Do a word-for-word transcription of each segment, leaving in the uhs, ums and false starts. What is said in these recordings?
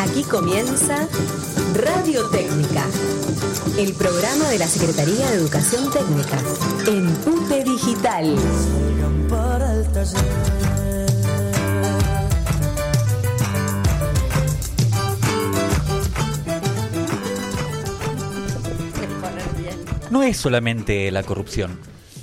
Aquí comienza Radio Técnica, el programa de la Secretaría de Educación Técnica en U T E Digital. Salgan para el taller. No es solamente la corrupción,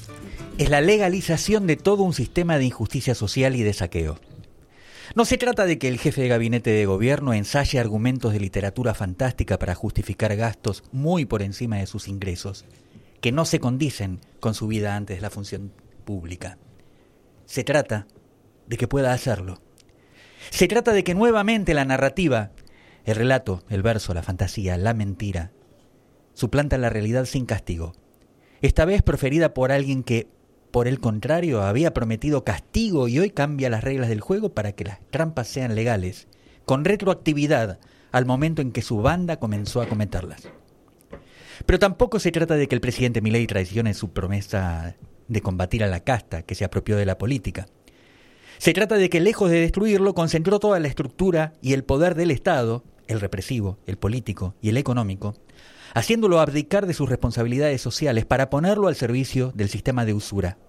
es la legalización de todo un sistema de injusticia social y de saqueo. No se trata de que el jefe de gabinete de gobierno ensaye argumentos de literatura fantástica para justificar gastos muy por encima de sus ingresos, que no se condicen con su vida antes de la función pública. Se trata de que pueda hacerlo. Se trata de que nuevamente la narrativa, el relato, el verso, la fantasía, la mentira, suplanta la realidad sin castigo. Esta vez proferida por alguien que, por el contrario, había prometido castigo y hoy cambia las reglas del juego para que las trampas sean legales, con retroactividad al momento en que su banda comenzó a cometerlas. Pero tampoco se trata de que el presidente Milei traicione su promesa de combatir a la casta que se apropió de la política. Se trata de que, lejos de destruirlo, concentró toda la estructura y el poder del Estado, el represivo, el político y el económico, haciéndolo abdicar de sus responsabilidades sociales para ponerlo al servicio del sistema de usura.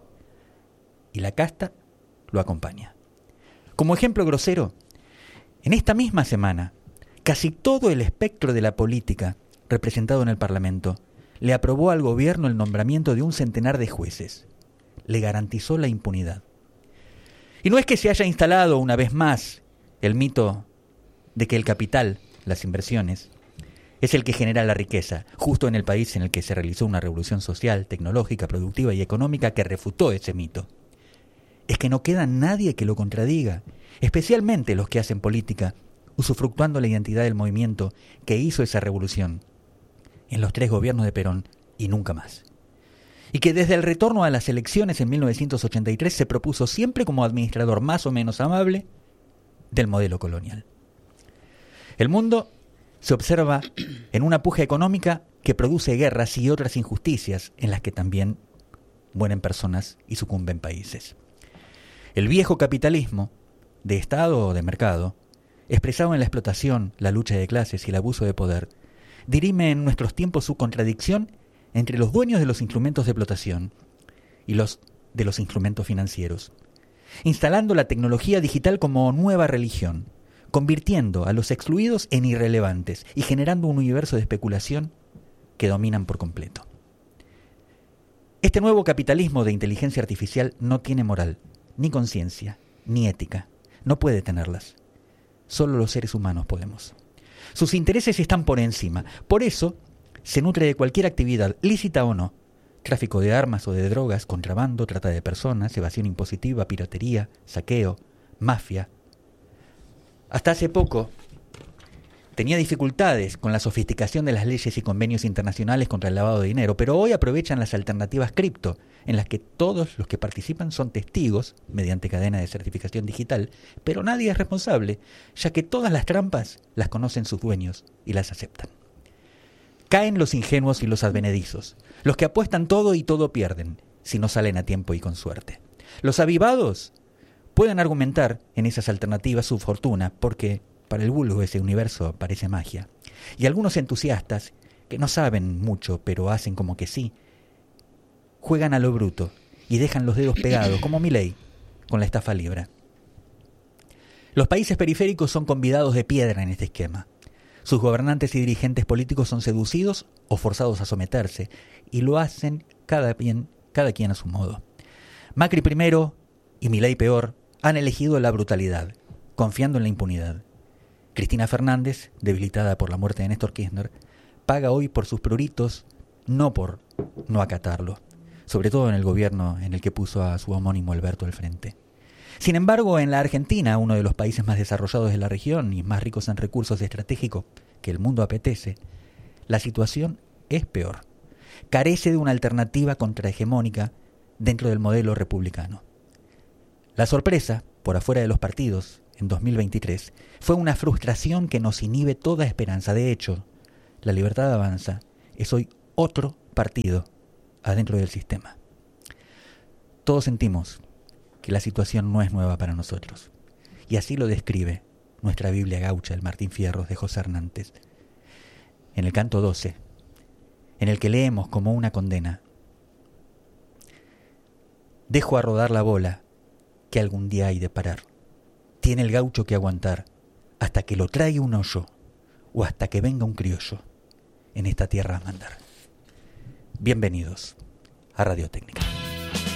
Y la casta lo acompaña. Como ejemplo grosero, en esta misma semana, casi todo el espectro de la política representado en el Parlamento le aprobó al gobierno el nombramiento de un centenar de jueces. Le garantizó la impunidad. Y no es que se haya instalado una vez más el mito de que el capital, las inversiones, es el que genera la riqueza, justo en el país en el que se realizó una revolución social, tecnológica, productiva y económica que refutó ese mito. Es que no queda nadie que lo contradiga, especialmente los que hacen política, usufructuando la identidad del movimiento que hizo esa revolución en los tres gobiernos de Perón y nunca más. Y que desde el retorno a las elecciones en mil novecientos ochenta y tres se propuso siempre como administrador más o menos amable del modelo colonial. El mundo se observa en una puja económica que produce guerras y otras injusticias en las que también mueren personas y sucumben países. El viejo capitalismo, de Estado o de mercado, expresado en la explotación, la lucha de clases y el abuso de poder, dirime en nuestros tiempos su contradicción entre los dueños de los instrumentos de explotación y los de los instrumentos financieros, instalando la tecnología digital como nueva religión, convirtiendo a los excluidos en irrelevantes y generando un universo de especulación que dominan por completo. Este nuevo capitalismo de inteligencia artificial no tiene moral, ni conciencia, ni ética. No puede tenerlas. Solo los seres humanos podemos. Sus intereses están por encima. Por eso, se nutre de cualquier actividad, lícita o no. Tráfico de armas o de drogas, contrabando, trata de personas, evasión impositiva, piratería, saqueo, mafia. Hasta hace poco tenía dificultades con la sofisticación de las leyes y convenios internacionales contra el lavado de dinero, pero hoy aprovechan las alternativas cripto, en las que todos los que participan son testigos mediante cadena de certificación digital, pero nadie es responsable, ya que todas las trampas las conocen sus dueños y las aceptan. Caen los ingenuos y los advenedizos, los que apuestan todo y todo pierden, si no salen a tiempo y con suerte. Los avivados pueden argumentar en esas alternativas su fortuna, porque para el vulgo ese universo parece magia. Y algunos entusiastas, que no saben mucho, pero hacen como que sí, juegan a lo bruto y dejan los dedos pegados, como Milei, con la estafa libra. Los países periféricos son convidados de piedra en este esquema. Sus gobernantes y dirigentes políticos son seducidos o forzados a someterse, y lo hacen cada, bien, cada quien a su modo. Macri primero y Milei peor han elegido la brutalidad, confiando en la impunidad. Cristina Fernández, debilitada por la muerte de Néstor Kirchner, paga hoy por sus pruritos, no por no acatarlo, sobre todo en el gobierno en el que puso a su homónimo Alberto al frente. Sin embargo, en la Argentina, uno de los países más desarrollados de la región y más ricos en recursos estratégicos que el mundo apetece, la situación es peor. Carece de una alternativa contrahegemónica dentro del modelo republicano. La sorpresa, por afuera de los partidos, en dos mil veintitrés, fue una frustración que nos inhibe toda esperanza. De hecho, La Libertad Avanza es hoy otro partido adentro del sistema. Todos sentimos que la situación no es nueva para nosotros, y así lo describe nuestra Biblia gaucha, el Martín Fierros de José Hernández, en el canto doce, en el que leemos como una condena: dejo a rodar la bola que algún día hay de parar. Tiene el gaucho que aguantar hasta que lo traiga un hoyo o hasta que venga un criollo en esta tierra a mandar. Bienvenidos a Radio Técnica.